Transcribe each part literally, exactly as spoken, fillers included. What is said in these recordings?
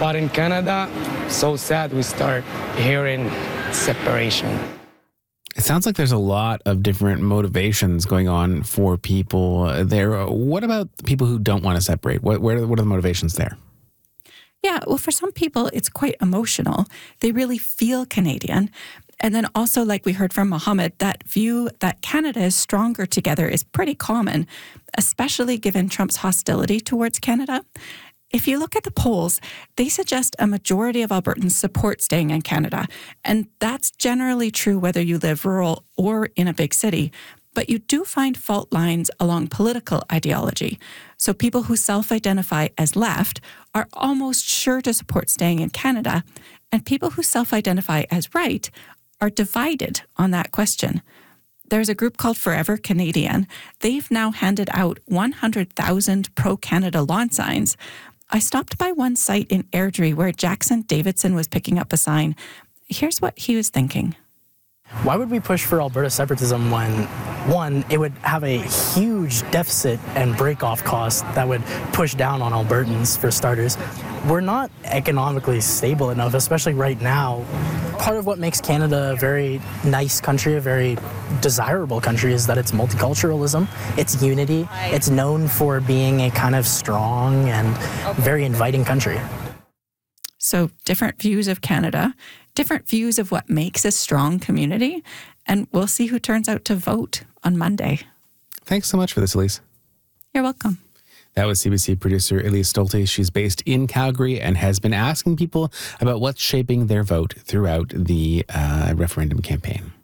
But in Canada, so sad we start hearing separation. It sounds like there's a lot of different motivations going on for people there. What about people who don't want to separate? What, where, what are the motivations there? Yeah, well, for some people, it's quite emotional. They really feel Canadian. And then also, like we heard from Mohammed, that view that Canada is stronger together is pretty common, especially given Trump's hostility towards Canada. If you look at the polls, they suggest a majority of Albertans support staying in Canada. And that's generally true whether you live rural or in a big city. But you do find fault lines along political ideology. So people who self-identify as left are almost sure to support staying in Canada. And people who self-identify as right are divided on that question. There's a group called Forever Canadian. They've now handed out one hundred thousand pro-Canada lawn signs. I stopped by one site in Airdrie where Jackson Davidson was picking up a sign. Here's what he was thinking. Why would we push for Alberta separatism when, one, it would have a huge deficit and break-off cost that would push down on Albertans, for starters? We're not economically stable enough, especially right now. Part of what makes Canada a very nice country, a very desirable country, is that it's multiculturalism, it's unity, it's known for being a kind of strong and very inviting country. So different views of Canada, different views of what makes a strong community, and we'll see who turns out to vote on Monday. Thanks so much for this, Elise. You're welcome. That was C B C producer Elise Stolte. She's based in Calgary and has been asking people about what's shaping their vote throughout the uh, referendum campaign.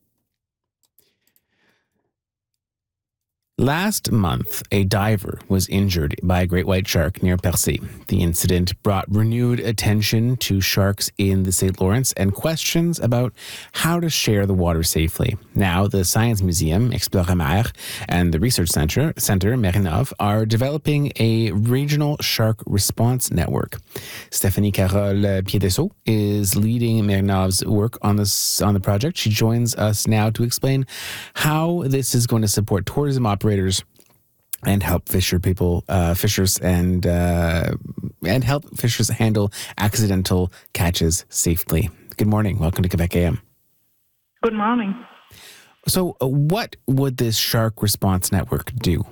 Last month, a diver was injured by a great white shark near Percé. The incident brought renewed attention to sharks in the Saint Lawrence and questions about how to share the water safely. Now, the Science Museum, Explorer-Mer, and the Research Center, Center Marinov, are developing a regional shark response network. Stephanie Carole Piedesseau is leading Marinov's work on this on the project. She joins us now to explain how this is going to support tourism operators and help fisher people, uh, fishers, and uh, and help fishers handle accidental catches safely. Good morning. Welcome to Quebec A M. Good morning. So, uh, what would this shark response network do?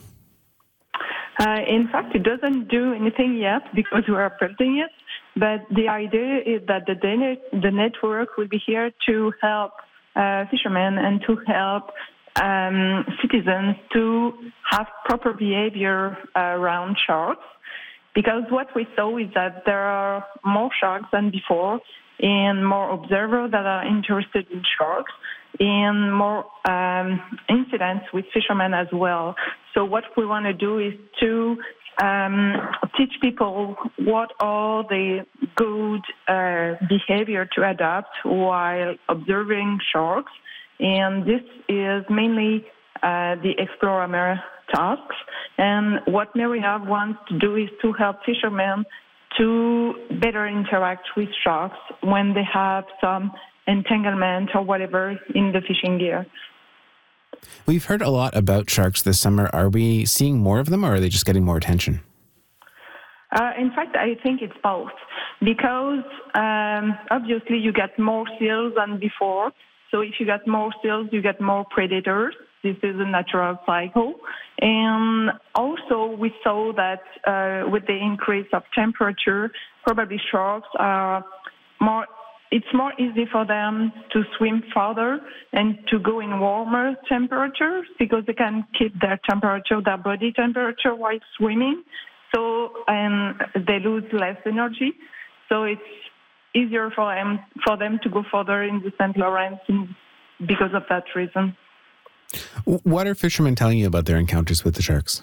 Uh, in fact, it doesn't do anything yet because we are building it. But the idea is that the the network will be here to help uh, fishermen and to help Um, citizens to have proper behavior uh, around sharks, because what we saw is that there are more sharks than before and more observers that are interested in sharks and more um, incidents with fishermen as well. So what we want to do is to um, teach people what are the good uh, behavior to adopt while observing sharks. And this is mainly uh, the Explorer-Mer tasks. And what Marinov wants to do is to help fishermen to better interact with sharks when they have some entanglement or whatever in the fishing gear. We've heard a lot about sharks this summer. Are we seeing more of them, or are they just getting more attention? Uh, in fact, I think it's both, because um, obviously you get more seals than before. So if you get more seals, you get more predators. This is a natural cycle. And also we saw that uh, with the increase of temperature, probably sharks are more, it's more easy for them to swim farther and to go in warmer temperatures because they can keep their temperature, their body temperature while swimming. So, and they lose less energy. So it's easier for them for them to go further in the Saint Lawrence because of that reason. What are fishermen telling you about their encounters with the sharks?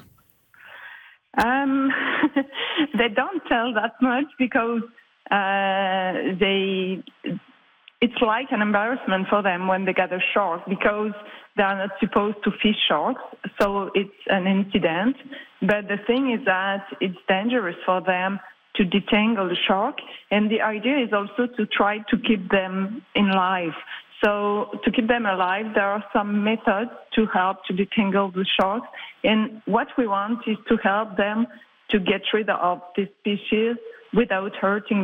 Um, they don't tell that much because uh, they it's like an embarrassment for them when they get a shark because they are not supposed to fish sharks, so it's an incident. But the thing is that it's dangerous for them to detangle the shark, and the idea is also to try to keep them in life. So to keep them alive, there are some methods to help to detangle the sharks, and what we want is to help them to get rid of this species without hurting